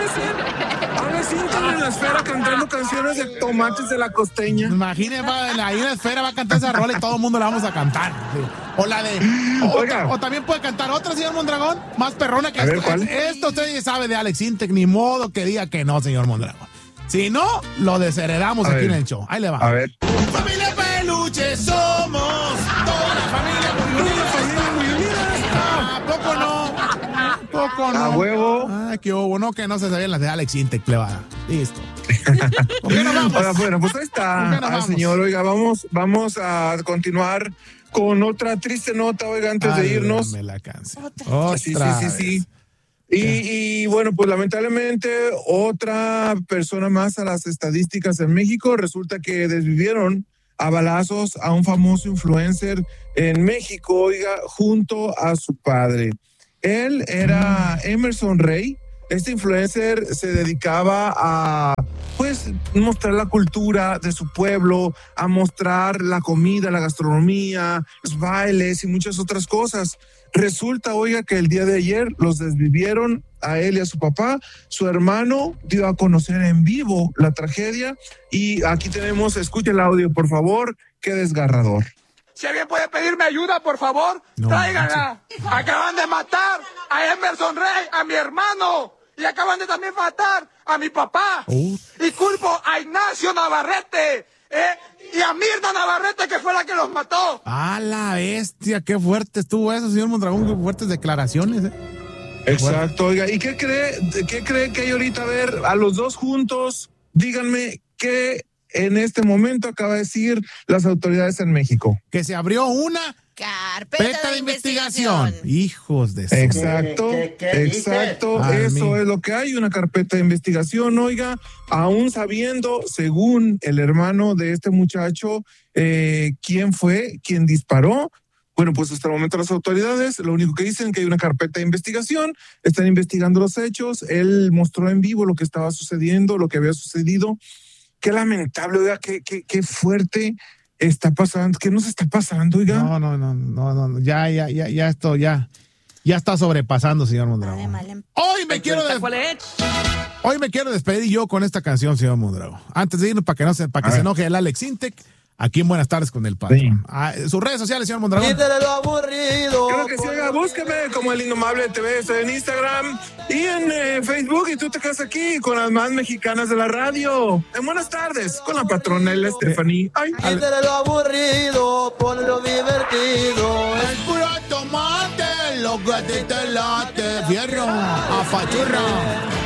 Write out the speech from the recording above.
Alex Intec en la esfera cantando canciones de Tomates de la Costeña. Imagínate, ahí en la esfera va a cantar esa rola y todo el mundo la vamos a cantar. Sí. O la de... O también puede cantar otra, señor Mondragón, más perrona que a esto. Ver, ¿cuál? Esto usted ya sabe de Alex Intec, ni modo que diga que no, señor Mondragón. Si no, lo desheredamos aquí en el show. Ahí le va. A ver. Familia Peluche somos, toda la familia muy unida. ¿A poco no? ¿Poco no? A huevo. Ah, qué hubo, no, que no se sabían las de Alex Intec, plebada. Listo. ¿Por qué no vamos? Oiga, bueno, pues ahí está, señor. Oiga, vamos a continuar con otra triste nota, oiga, antes de irnos. Me la canse. Sí. Y bueno, pues lamentablemente otra persona más a las estadísticas en México. Resulta que desvivieron a balazos a un famoso influencer en México, oiga, junto a su padre. Él era Emerson Rey. Este influencer se dedicaba a, pues, mostrar la cultura de su pueblo, a mostrar la comida, la gastronomía, los bailes y muchas otras cosas. Resulta, oiga, que el día de ayer los desvivieron a él y a su papá. Su hermano dio a conocer en vivo la tragedia y aquí tenemos, escuche el audio, por favor, qué desgarrador. Si alguien puede pedirme ayuda, por favor, tráiganla. Acaban de matar a Emerson Rey, a mi hermano, y acaban de también matar a mi papá. Y culpo a Ignacio Navarrete, y a Mirna Navarrete, que fue la que los mató. ¡A la bestia! ¡Qué fuerte estuvo eso, señor Mondragón! ¡Qué fuertes declaraciones! Exacto, oiga. ¿Y qué cree que hay ahorita? A ver, a los dos juntos, díganme qué en este momento acaba de decir las autoridades en México. Que se abrió una carpeta de investigación. Hijos de... Exacto, exacto. Eso es lo que hay, una carpeta de investigación, oiga, aún sabiendo, según el hermano de este muchacho, quién fue, quién disparó. Bueno, pues hasta el momento las autoridades lo único que dicen es que hay una carpeta de investigación, están investigando los hechos, él mostró en vivo lo que estaba sucediendo, lo que había sucedido. Qué lamentable, oiga, qué fuerte está pasando, ¿qué nos está pasando, oiga? No, ya esto ya está sobrepasando, señor Mondragón. Hoy me quiero despedir yo con esta canción, señor Mondragón. Antes de irnos, para que se enoje el Alex Intec, aquí en Buenas Tardes con el Patrón. Sí. Sus redes sociales, señor Mondragón. Quítale lo aburrido. Creo que sí, oiga, búsqueme como El Indomable TV, estoy en Instagram y en Facebook, y tú te quedas aquí con las más mexicanas de la radio. En Buenas Tardes, con la patrona Stephanie. Quítale lo aburrido, ponlo divertido. El puro tomate, lo que te late, fierro, a fachurra.